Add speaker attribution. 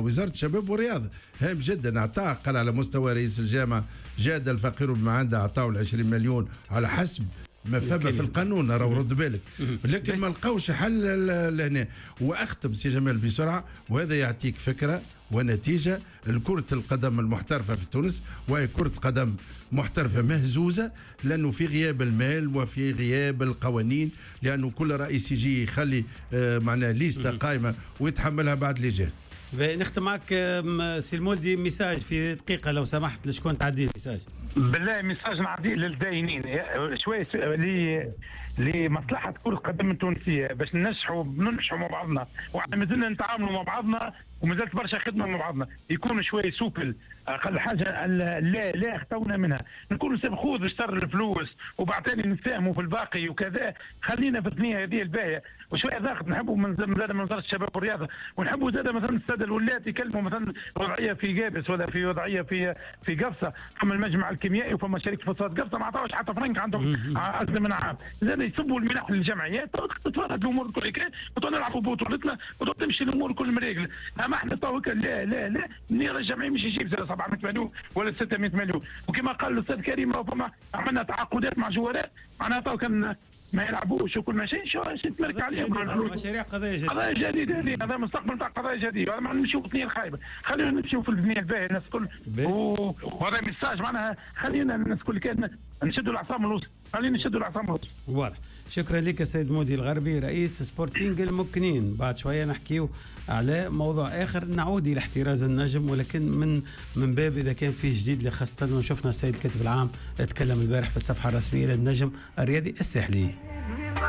Speaker 1: وزاره الشباب والرياضه هام جدا. اعطاه قال على مستوى رئيس الجامعه جاد الفقير بما عنده اعطاه 20 مليون على حسب ما فما في القانون راهو رد بالك، لكن ما لقاوش حل لهنا. واختم سي جمال بسرعه، وهذا يعطيك فكره ونتيجه لكره القدم المحترفه في تونس، وهي كره قدم محترفه مهزوزه، لانه في غياب المال وفي غياب القوانين، لانه كل رئيس يجي يخلي معناها ليسته قائمه ويتحملها بعد اللي جاء.
Speaker 2: نختم معك سي المولدي، ميساج في دقيقه لو سمحت، لشكون تعدي ميساج؟
Speaker 3: بالله ميساج نعطيه للداينين شويه لمصلحه كره القدم التونسيه، باش ننجحوا مع بعضنا، وعلى مازلنا نتعاملوا مع بعضنا ومازالت برشا خدمه مع بعضنا، يكون شويه سوبل. اقل حاجه لا اختونا منها، نكونوا سبخوذ اشتر الفلوس وبعدين نتفاهموا في الباقي وكذا. خلينا في الثنيه هذه الباهيه وشويه ضغط. نحبوا من وزاره الشباب والرياضه، ونحبوا زاد مثلا الساده الولات يكلموا مثلا وضعيه في جابس ولا في وضعيه في قفصه. فما المجمع الكيميائي وفما شركه فوسفات قفصه ما عطاوش حتى فرنك، عندهم اكثر من عام. زاد يصبوا المنح للجمعيات، تتفرج الامور الكل كده ونلعبوا بطولتنا وتمشي الامور الكل مريقله. اما احنا توك لا نير الجمعيه مش يجيب 700 مليون ولا 600 مليون. وكما قال الاستاذ كريم ربما عملنا تعاقدات مع جوارات معناتها تو كان ما يلعبوش وكل شيء شو تمرك عليهم
Speaker 2: مشاريع قضايا
Speaker 3: جديده هذا مستقبل تاع قضايا جديده. ما نمشيو في الدنيا الخايبه، خلينا نمشيو في الدنيا الباهيه الناس الكل. وهذا ميساج معناها خلينا الناس الكل كان نشدوا الاعصاب من الوسط، خلينا نشدوا الاعصاب من الوسط.
Speaker 2: واضح. شكرا لك السيد مودي الغربي رئيس سبورتينغ المكنين. بعد شويه نحكيو على موضوع اخر نعود الى احتراز النجم، ولكن من باب اذا كان فيه جديد، خاصه شفنا السيد الكاتب العام اتكلم البارح في الصفحه الرسميه للنجم الرياضي الساحلي.